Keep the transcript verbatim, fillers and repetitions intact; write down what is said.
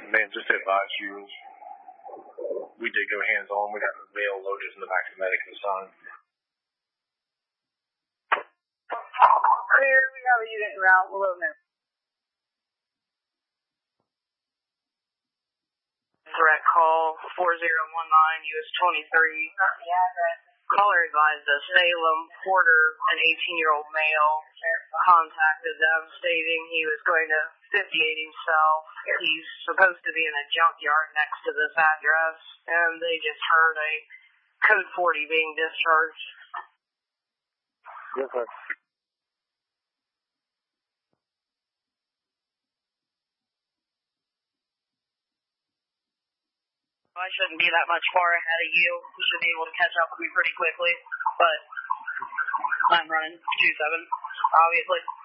Man, just to advise you, we did go hands-on. We got the mail loaded in the back of the medic and sign. Clear, we have a unit en route. We'll load now. Direct call four zero one nine U S twenty-three. The address. Caller advised us Salem Porter, an eighteen-year-old male, contacted them stating he was going to fifty-eight himself. He's supposed to be in a junkyard next to this address, and they just heard a code forty being discharged. Yes, sir. I shouldn't be that much far ahead of you. You should be able to catch up with me pretty quickly, but I'm running two seven, obviously.